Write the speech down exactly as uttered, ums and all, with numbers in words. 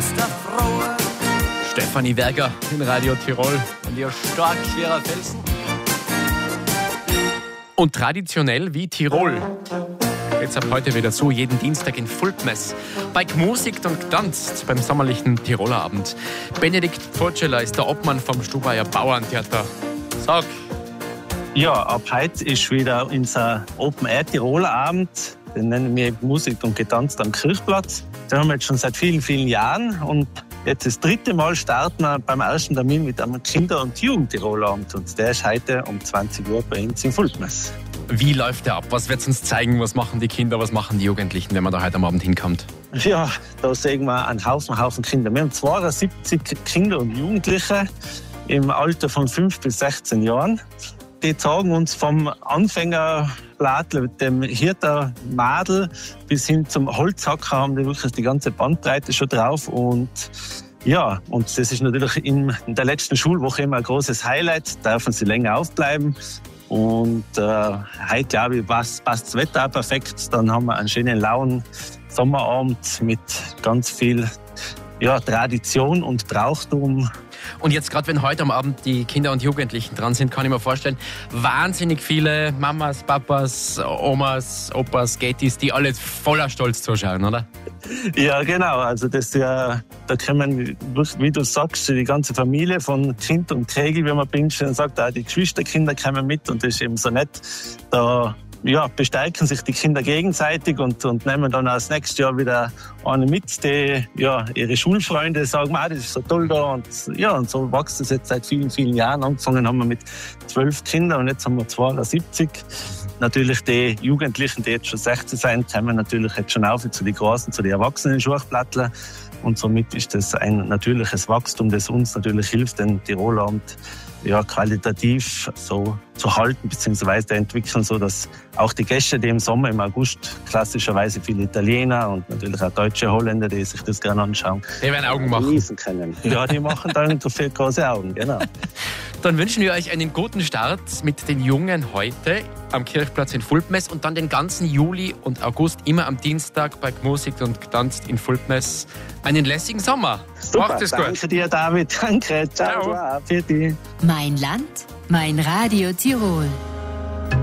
der Frauen. Stefanie Werger in Radio Tirol und ihr stark schwerer Felsen. Und traditionell wie Tirol geht's ab heute wieder so, jeden Dienstag in Fulpmess. Bei Gmusigt und Gdanzt beim sommerlichen Tiroler Abend. Benedikt Pfurtscheler ist der Obmann vom Stubaier Bauerntheater. Sag. Ja, ab heute ist wieder unser Open-Air-Tiroler Abend. Den nennen wir Musik und Getanzt am Kirchplatz. Den haben wir jetzt schon seit vielen, vielen Jahren. Und jetzt das dritte Mal starten wir beim ersten Termin mit einem Kinder- und Jugend-Tiroler Abend. Und der ist heute um zwanzig Uhr bei uns in Fulpmess. Wie läuft der ab? Was wird es uns zeigen? Was machen die Kinder, was machen die Jugendlichen, wenn man da heute am Abend hinkommt? Ja, da sehen wir einen Haufen, Haufen Kinder. Wir haben zweiundsiebzig Kinder und Jugendliche im Alter von fünf bis sechzehn Jahren. Die zeigen uns vom Anfängerplattel, dem Hirter Madel bis hin zum Holzhacker, haben die wirklich die ganze Bandbreite schon drauf. Und ja, und das ist natürlich in der letzten Schulwoche immer ein großes Highlight. Da dürfen sie länger aufbleiben. Und äh, heute, glaube ich, passt, passt das Wetter auch perfekt. Dann haben wir einen schönen, lauen Sommerabend mit ganz viel ja, Tradition und Brauchtum. Und jetzt gerade, wenn heute am Abend die Kinder und Jugendlichen dran sind, kann ich mir vorstellen, wahnsinnig viele Mamas, Papas, Omas, Opas, Gaties, die alle voller Stolz zuschauen, oder? Ja, genau. Also das ja, da kommen, wie du sagst, die ganze Familie von Kind und Kegel, wie man pinschen sagt, auch die Geschwisterkinder kommen mit und das ist eben so nett. Da ja, bestärken sich die Kinder gegenseitig und, und nehmen dann auch das nächste Jahr wieder eine mit, die ja, ihre Schulfreunde sagen, ah, das ist so toll da. Und, ja, und so wächst es jetzt seit vielen, vielen Jahren. Angefangen haben wir mit zwölf Kindern und jetzt haben wir zweiundsiebzig. Natürlich die Jugendlichen, die jetzt schon sechzehn sind, kommen natürlich jetzt schon auf zu den Großen, zu den Erwachsenen Schulplattler. Und somit ist das ein natürliches Wachstum, das uns natürlich hilft, den Tiroler Abend ja, qualitativ so zu halten bzw. entwickeln, so dass auch die Gäste, die im Sommer, im August klassischerweise viele Italiener und natürlich auch Deutsche, Holländer, die sich das gerne anschauen, die werden Augen machen. Genießen können. Ja, die machen dann dafür große Augen, genau. Dann wünschen wir euch einen guten Start mit den Jungen heute am Kirchplatz in Fulpmess und dann den ganzen Juli und August immer am Dienstag bei Gmusigt und Gdanzt in Fulpmess. Einen lässigen Sommer. Super, macht es gut. Danke dir, David. Danke. Ciao. Ciao. Für dich. Mein Land, mein Radio Tirol.